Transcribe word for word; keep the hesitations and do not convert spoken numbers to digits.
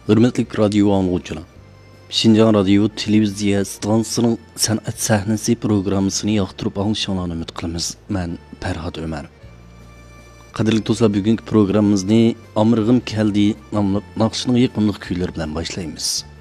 Hürmetli radyo anlıcılar. Şinjan Radyo Televiziya stansiyasının sanat sahnesi programmasını yaxtırıp alışanlarını ümit qilamiz. Ben Ferhat Ömer. Qadrli dostlar, bugünkü programımızı Amırgım Keldi namlı naqshning yaqinliq kuylar bilan boshlaymiz.